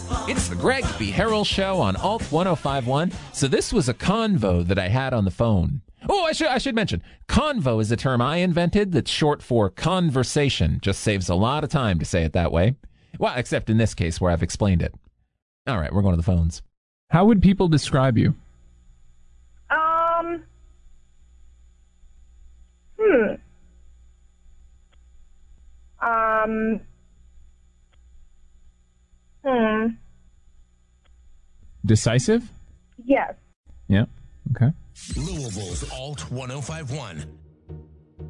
It's the Greg B. Harrell Show on Alt 1051. So this was a convo that I had on the phone. Oh, I should mention, convo is a term I invented that's short for conversation. Just saves a lot of time to say it that way. Well, except in this case where I've explained it. All right, we're going to the phones. How would people describe you? Decisive? Yes. Yeah. Okay. Louisville's Alt 1051.